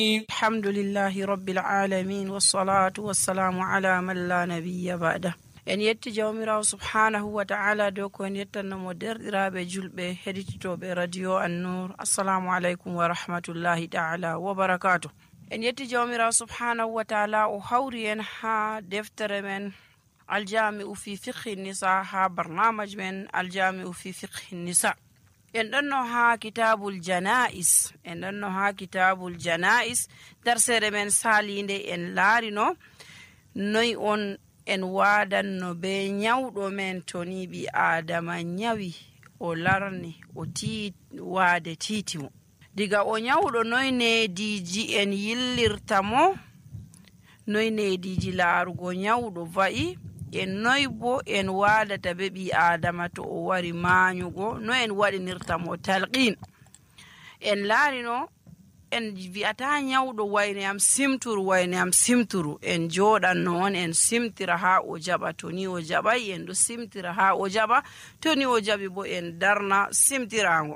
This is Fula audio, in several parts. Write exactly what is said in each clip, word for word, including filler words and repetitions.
alhamdulillahi rabbil alamin wassalatu wassalamu ala man la nabiyya ba'da. En yetti jawmirawo subhanahu wa ta'ala do ko en yettannamo derɗiraɓe julɓe heɗititoɓe radio An-Nur. Assalamu aleykum wa rahmatullahi ta'ala wa barakatuh. En yetti jawmirawo subhanahu wa ta'ala o hawri en ha deftere men aljami'u fi fiqhi nisa, ha barnamaj men aljami'u fi fiqhi nisa. En ɗonno ha kitabul janais en ɗonno ha kitabul janais darsere men salinde en laarino noy on en wadanno be nyawɗo men to ni ɓi adama nyawi o larni o ti waade titimo diga o nyawɗo noy nediji en yillirta mo, noy nediji laarugo nyawɗo va'i, en noy bo en wadata be ɓi adama to o wari maanyugo, no en waɗinirta mo talqin. En laarino en wi'ata nyawɗo wayne am simturu wayne am simturu, en joɗanno on en simtira ha o jaɓa, to ni o jaɓay en ɗo simtira ha o jaɓa, to ni o jaɓi bo en darna simtirango.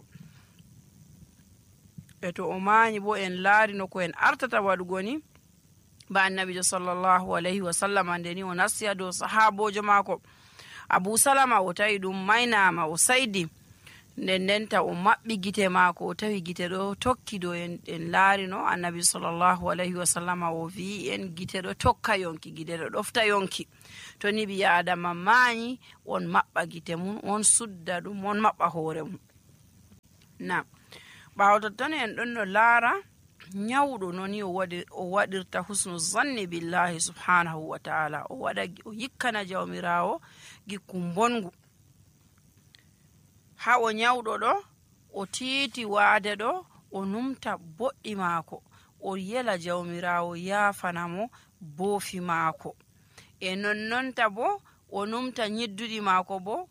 e to o maanyi bo en laarino ko en artata waɗugo ni ba annabijo sallallahu alayhi wa sallam ande ni o nasti dow sahabojo mako Abu Salama, o tawi ɗum maynama o saydi, nden ndenta o maɓɓi gite mako, o tawi gite ɗo tokki do en, en laarino annabi sallallahu alayhi wa sallam o wi en gite ɗo tokka yonki, gite ɗo ɗofta yonki. to ni ɓi adama maanyi on maɓɓa gite mum, on sudda ɗum, on maɓɓa hoore mum. na ɓawo totton en ɗon no laara nyawɗo noni o waɗirta husnu zanni billahi subhanahu wa ta'ala, o waɗa o yikkana jawmirawo gikku bongu. ha o nyawɗo ɗo o tiiti waade ɗo o numta boɗɗi maako, o yela jawmirawo yaafanamo boofi maako, e nonnonta bo o numta nyidduɗi maako bo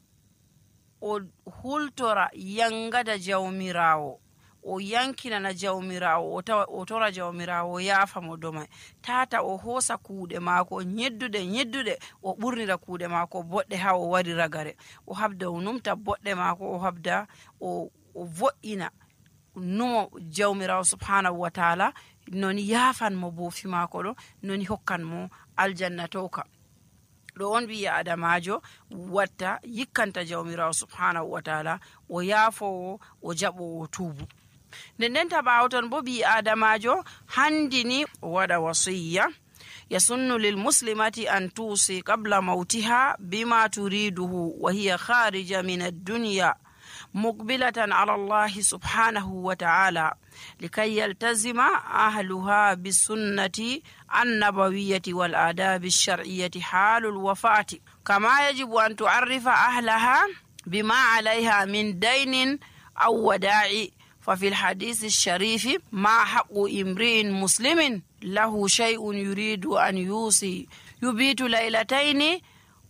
o hultora yangada jawmirawo, o yankinana jawmirawo, o tora jawmirawo yaafa mo domai, tata o hoosa kuuɗe maako nyedduɗe nyedduɗe o ɓurnira kuuɗe maako boɗɗe ha o wari ragare, o habda o numta boɗɗe maako, o habda o, o vo'ina numo jawmirawo subhanahu wa ta'ala noni yaafan mo boofi maako ɗo, noni hokkan mo aljanna towka. ɗo on ɓi adamajo watta yikkanta jawmirawo subhanahu wa ta'ala, o yaafowo, o jaɓowo tuubu. nden ndenta ɓaawo ton bo ɓi adamajo handini o waɗa wasiyya yasunnu lil muslimati an tusi qabla mautiha bima turiduhu wa hiya kharija min ad-dunya muqbilatan ala Allah subhanahu wa ta'ala likay yaltazima ahluha bisunnati an-nabawiyyati wal adabi ash-shar'iyyati halul wafati kama yajibu an tu'arrifa ahlaha bima 'alayha min daynin aw wada'i. ففي الحديث الشريف ما حق امرئ مسلم له شيء يريد أن يوصي يبيت ليلتين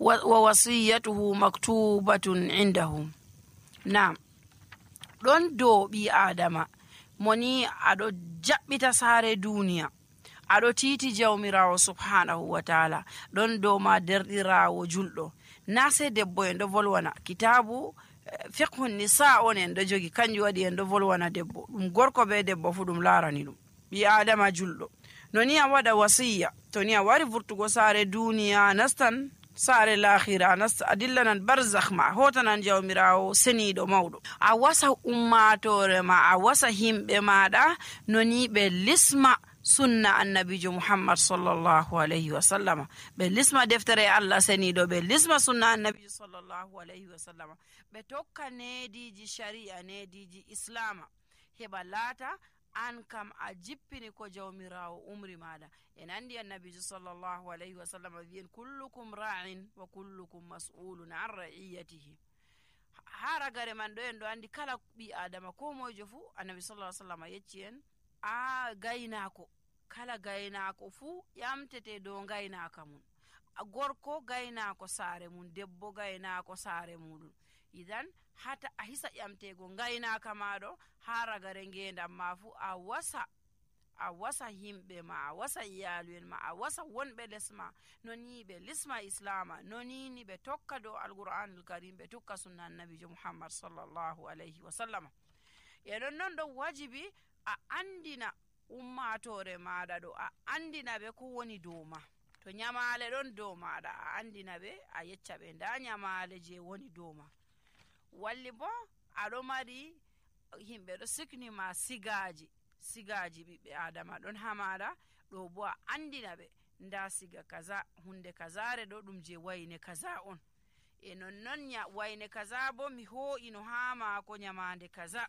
ووصيته مكتوبة عنده. نعم ɗon dow ɓi adama moni aɗo jaɓɓita saare duniya, aɗo titi jawmirawo subhanahu wa ta'ala, ɗon dow ma derɗirawo julɗo. na se debbo en ɗo volwana kitabu fiqhu nisa on en ɗo jogi, kanjum waɗi en ɗo volwana debbo, ɗum gorko be debbo fu ɗum laarani ɗum ɓi adama julɗo. no ni a waɗa wasiyya, to ni a wari vurtugo saare duniya, nastan saare lahira, nasta a dillanan barzakh ma, hotanan jawmirawo seniɗo mawɗo, a wasa ummatore ma, a wasa himɓe maɗa no ni ɓe lisma sunna annabijo muhammad sallallahu alayhi wa sallama, ɓe lisma deftere Allah seniɗo, ɓe lisma sunna annabijo sallallahu alayhi wa sallama, ɓe tokka nediji shari'a, nediji islama, heɓa laata an kam a jippini ko jawmirawo umri maɗa. en andi annabijo sallallahu alayhi wa sallama wiyen kullukum ra'in wa kullukum mas'ulun an ra'iyatihi. ha ragare man ɗo en ɗo andi kala ɓi adama ko moyjo fu, annabi sallallahu alayhi wa sallama yecci en a gaynako, kala gaynako fu ƴamtete dow gaynaka mum, gorko gaynako saare mum, debbo gaynako saare muɗum. idan hata a hisa ƴamtego gaynaka maɗo ha ragare ngendam ma fu, a wasa a wasa himɓe ma, a wasa iyalu en ma, a wasa wonɓe les ma, noni ɓe lisma islama, nonini ɓe tokka dow alqur'anul karim, ɓe tokka sunna annabijo muhammad sallallahu alayhi wa sallam. e ɗon non ɗo wajibi a andina ummatore maɗa ɗo a andina ɓe ko woni dow ma. To nyamale ɗon dow maɗa a andina ɓe, a yecca ɓe nda nyamale je woni dow ma. Walli bo aɗo mari himɓe ɗo siknima sigaji sigaji ɓiɓɓe adama ɗon ha maɗa ɗo, bo a andina ɓe nda siga kaza, hunde kazare ɗo ɗum je wayne kaza on, e nonnon wayne kaza bo mi ho'ino ha mako nyamande kaza,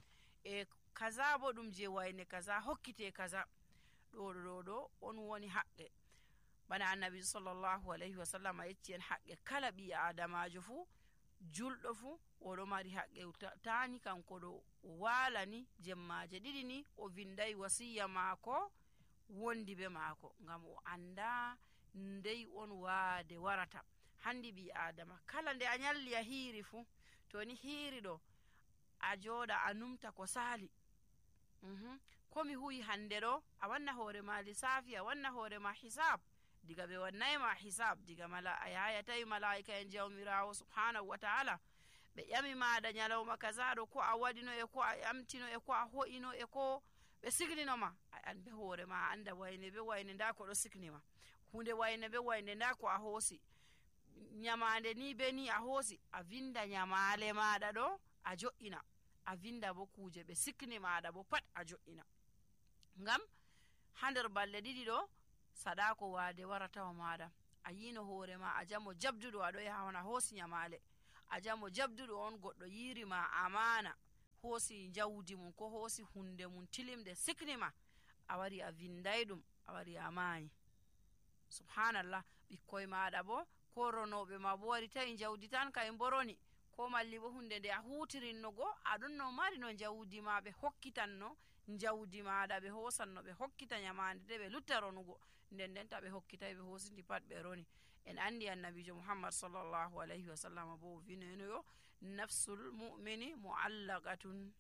e kaza bo ɗum je wayne kaza hokkite kaza. ɗo ɗo ɗo on woni haqqe. bana annabi sallallahu alaihi wasallam yecci en haqqe kala ɓi adamajo fu, julɗo fu oɗo mari haqqe. tani kanko ɗo o walani jemmaje ɗiɗi ni o vindai wasiya mako wondi be mako, ngam o anda ndei on waade warata. handi ɓi adama kala nde a nyalli a hiiri fu, to ni hiiri ɗo a joɗa a numta ko sali. mm-hmm. komi huyi hande ɗo a wanna hoore ma lissafi, a wanna hoore ma hisab. diga ɓe wannai ma hisab, diga mala a yayatai malaika en jawmirawo subhanahu wa ta'ala ɓe ƴami maɗa nyalawma kaza ɗo ko a waɗino, e ko a ƴamtino, e ko a ho'ino, e ko ɓe signinoma, a an be hoore ma a anda wayne be wayne nda ko ɗo signima, hunde wayne be wayne nda ko a hoosi, nyamande ni be ni a hoosi. a vinda nyamale maɗa ɗo a jo'ina, a vinda bo kuje ɓe sikni maɗa bo pat a jo'ina. ngam ha nder balɗe ɗiɗi ɗo sadako wade waratawa maɗa. a yino hoore ma a jamo jabduɗo aɗo yaha on a hoosi nyamale, a jamo jabduɗo on goɗɗo yirima amana, hoosi jawdi mum ko hoosi hunde mum tilimde siknima, a wari a vinday ɗum, a wari a maayi. subhanallah. ɓikkoy maɗa bo ko ronoɓe ma bo wari tawi jawdi tan kay boroni, ko malli bo hunde nde a hutirinnogo aɗon no mari no jawdi ma ɓe hokkitanno jawdi maɗa, ɓe hosanno ɓe hokkita nyamande de ɓe lutta ronugo, nden nden ta ɓe hokkitay ɓe hosindi pat ɓe roni. en andi annabijo muhammad sallallahu alaihi wasallam bo vinoyo nafsul mu'mini mu'allaqatun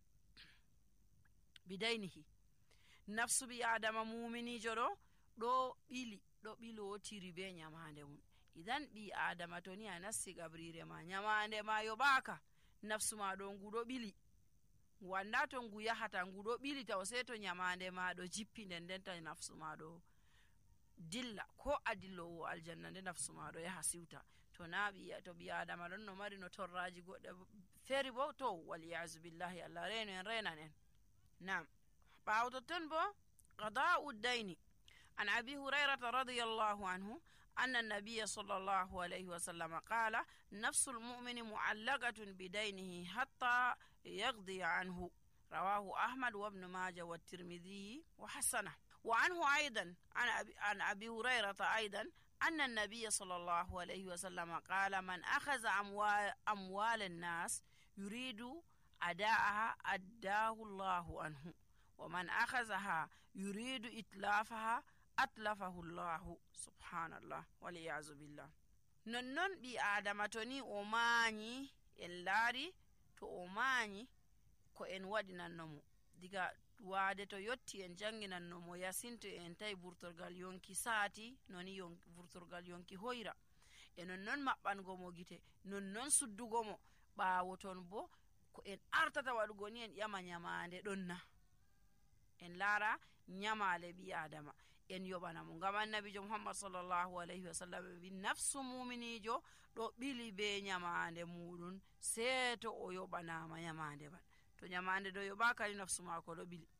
bidaynihi, nafsu bi adama muminijo ɗo ɗo ɓili ɗo ɓilotiri be nyamande mum. idan ɓi adama to ni a nassi gabrire ma nyamande ma yoɓaka, nafsu ma ɗo ngu ɗo ɓili, wanda to ngu yahata ngu ɗo ɓili taw sei to nyamande ma ɗo jippi, nden nden ta nafsu ma ɗo dilla, ko a dillowo aljanna nde nafsu ma ɗo yaha siwta. to na ɓi to ɓi adama ɗon no mari no torraji goɗɗe feri bo to waliyazu billahi, allah reno en renan en. nam ɓawo totton bo qada'u dayni an abi hurairata radiyallahu anhu أن النبي صلى الله عليه وسلم قال نفس المؤمن معلقة بدينه حتى يقضي عنه. رواه أحمد وابن ماجه والترمذي وحسنه. وعنه أيضا عن أبي هريرة أيضا أن النبي صلى الله عليه وسلم قال من أخذ أموال, أموال الناس يريد أداءها أداه الله عنه، ومن أخذها يريد إتلافها atlafahu llahu. subhanallah waliyazu billah. nonnon ɓi adama to ni o mañi en laari to o mañi ko en waɗinannomo, diga waade to yotti en janginannomo yasinto en tawi burtorgal yonki saati noni yon, burtorgal yonki hoyra, e nonnon maɓɓangomo gite, nonnon suddugomo. ɓaawo ton bo ko en artata waɗugo ni en ƴama nyamande ɗonna, en laara nyamale ɓi adama en yoɓanamo. ngam annabijo muhammad sallallahu alaihi wasallam wi nafsu muminijo ɗo ɓili be nyamande muɗum sei to o yoɓanama nyamande man. to nyamande ɗo yoɓaka ni nafsu mako ɗo ɓili.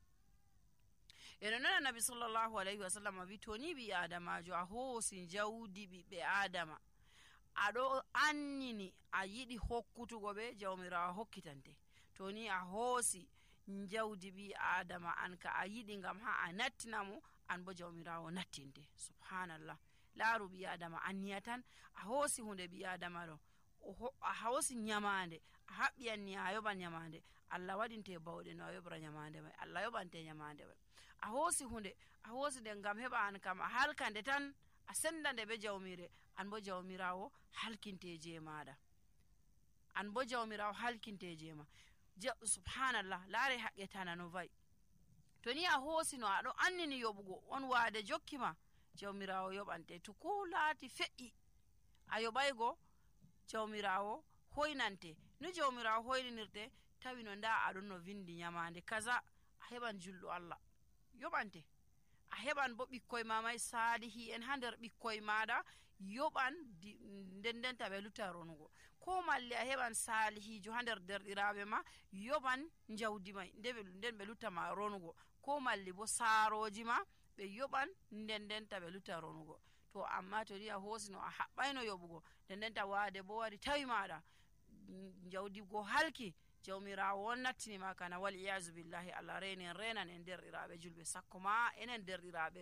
eno non annabi sallallahu alaihi wasallam wi to ni ɓi adamajo a hoosi jawdi ɓiɓɓe adama aɗo annini a yiɗi hokkutugo ɓe, jawmirawo hokkitante. to ni a hoosi jawdi ɓi adama an ka a yiɗi ngam ha a nattinamo, an bo jawmirawo nattinte. subhanallah. laaru ɓi adama anniya tan a hoosi hunde ɓi adama ɗo, a hoosi nyamande a haɓɓi anni a yoɓan nyamande, allah waɗinte bawɗe no a yoɓra nyamande mai, allah yoɓante nyamande mai. a hoosi hunde a hoosi nde ngam heɓa an kam a halkande tan a sendande be jawmire, an bo jawmirawo halkinte je maɗa, an bo jawmirawo halkinte je ma. subhanallah. laare haqqe tana no vayi. to ni a hoosino aɗo annini yoɓugo on waade jokkima, jawmirawo yoɓante. to ko laati fe'i a yoɓaygo, jawmirawo hoynante. no jawmirawo hoyninirte? tawi no nda aɗon no vindi nyamande kaza, a heɓan julɗo allah, yoɓante. A heɓan bo ɓikkoye ma may salihi en ha nder ɓikkoye maɗa yoɓan nden ndenta ɓe lutta ronugo, ko malli a heɓan salihijo ha nder derɗiraɓe ma yoɓan jawdi may nden ɓe lutta ma ronugo, ko malli bo saroji ma ɓe yoɓan nden ndenta ɓe lutta ronugo. To amma to ni a hosino a haɓɓayno yoɓugo nden ndenta wade bo wari tawi maɗa jawdi go halki, jawmirawo on nattini ma kana wal iyazu billahi Allah renen renan en derɗiraɓe julɓe sakko ma enen derɗiraɓe